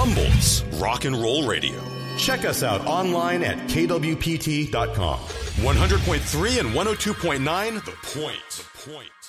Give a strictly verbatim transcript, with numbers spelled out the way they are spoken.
Humboldt's Rock and Roll Radio. Check us out online at K W P T dot com. one hundred point three and one oh two point nine, The Point. The Point.